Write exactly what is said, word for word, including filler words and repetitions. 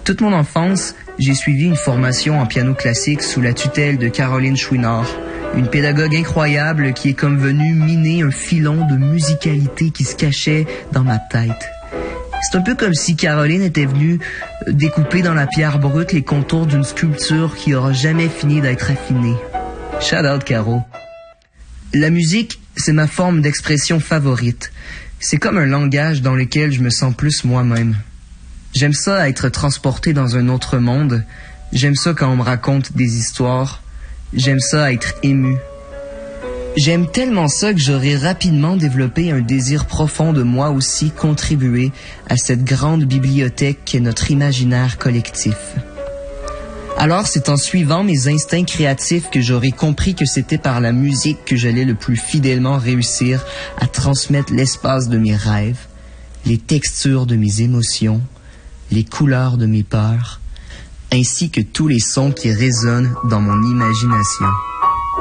Toute mon enfance, j'ai suivi une formation en piano classique sous la tutelle de Caroline Chouinard, une pédagogue incroyable qui est comme venue miner un filon de musicalité qui se cachait dans ma tête. C'est un peu comme si Caroline était venue découper dans la pierre brute les contours d'une sculpture qui aura jamais fini d'être affinée. Shout out, Caro. La musique, c'est ma forme d'expression favorite. C'est comme un langage dans lequel je me sens plus moi-même. J'aime ça être transporté dans un autre monde. J'aime ça quand on me raconte des histoires. J'aime ça être ému. J'aime tellement ça que j'aurais rapidement développé un désir profond de moi aussi contribuer à cette grande bibliothèque qu'est notre imaginaire collectif. Alors c'est en suivant mes instincts créatifs que j'aurais compris que c'était par la musique que j'allais le plus fidèlement réussir à transmettre l'espace de mes rêves, les textures de mes émotions, les couleurs de mes peurs, ainsi que tous les sons qui résonnent dans mon imagination.